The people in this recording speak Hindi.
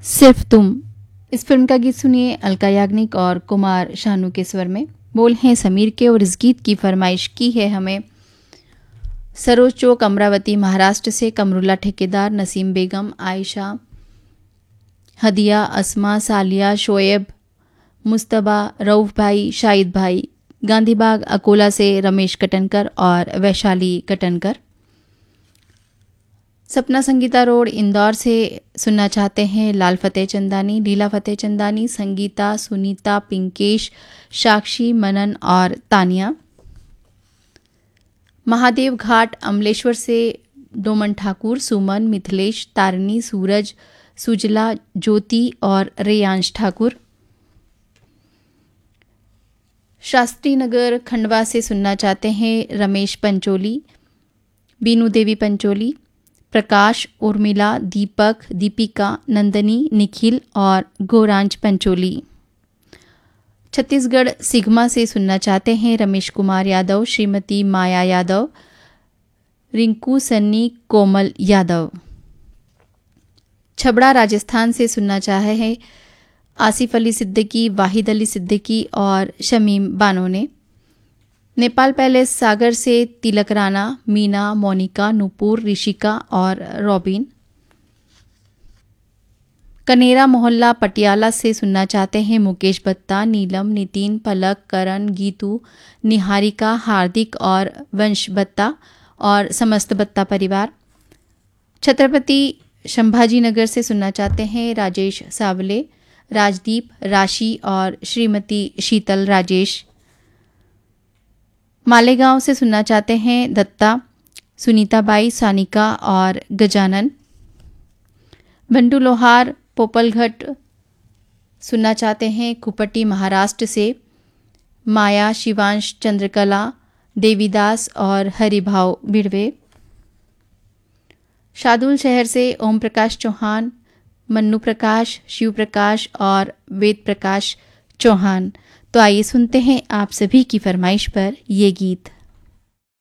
सिर्फ तुम, इस फिल्म का गीत सुनिए अलका याग्निक और कुमार शानू के स्वर में। बोल हैं समीर के और इस गीत की फरमाइश की है हमें सरोज चौक अमरावती महाराष्ट्र से कमरुल्ला ठेकेदार, नसीम बेगम, आयशा, हदिया, अस्मा, सालिया, शोएब, मुस्तबा, रऊफ भाई, शाहिद भाई, गांधीबाग अकोला से रमेश कटनकर और वैशाली कटनकर। सपना संगीता रोड इंदौर से सुनना चाहते हैं लाल फतेह चंदानी, लीला फतेह चंदानी, संगीता, सुनीता, पिंकेश, साक्षी, मनन और तानिया। महादेव घाट अमलेश्वर से डोमन ठाकुर, सुमन, मिथिलेश, तारिणी, सूरज, सुजला, ज्योति और रेयांश ठाकुर। शास्त्री नगर खंडवा से सुनना चाहते हैं रमेश पंचोली, बीनू देवी पंचोली, प्रकाश, उर्मिला, दीपक, दीपिका, नंदनी, निखिल और गौरांज पंचोली। छत्तीसगढ़ सिगमा से सुनना चाहते हैं रमेश कुमार यादव, श्रीमती माया यादव, रिंकू, सन्नी, कोमल यादव। छबड़ा राजस्थान से सुनना चाहे हैं आसिफ अली सिद्दीकी, वाहिद अली सिद्दीकी और शमीम बानो ने। नेपाल पैलेस सागर से तिलक राणा, मीना, मोनिका, नूपुर, ऋषिका और रॉबिन। कनेरा मोहल्ला पटियाला से सुनना चाहते हैं मुकेश बत्ता, नीलम, नितिन, पलक, करण, गीतू, निहारिका, हार्दिक और वंश बत्ता और समस्त बत्ता परिवार। छत्रपति संभाजी नगर से सुनना चाहते हैं राजेश सावले, राजदीप, राशि और श्रीमती शीतल राजेश। मालेगांव से सुनना चाहते हैं दत्ता, सुनीताबाई, सानिका और गजानन। बंडू लोहार पोपलघट सुनना चाहते हैं कुपटी महाराष्ट्र से माया, शिवांश, चंद्रकला, देवीदास और हरिभाव बिड़वे। शादुल शहर से ओम प्रकाश चौहान, मन्नू प्रकाश, शिव प्रकाश और वेद प्रकाश चौहान। तो आइए सुनते हैं आप सभी की फरमाइश पर ये गीत।